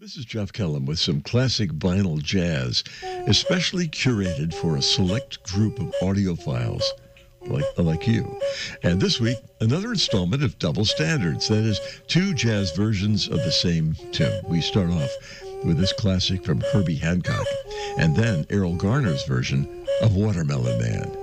This is Jeff Kellum with some classic vinyl jazz, especially curated for a select group of audiophiles like you. And this week, another installment of Double Standards. That is, two jazz versions of the same tune. We start off with this classic from Herbie Hancock, and then Errol Garner's version of Watermelon Man.